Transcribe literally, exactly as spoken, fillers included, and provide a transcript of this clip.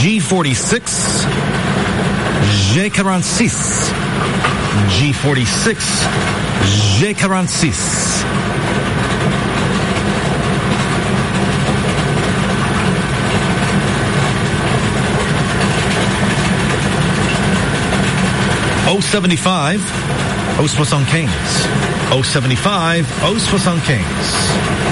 G forty-six, G forty-six, G forty-six, G forty-six. oh seventy-five, oh soixante-quinze. oh seventy-five, oh soixante-quinze.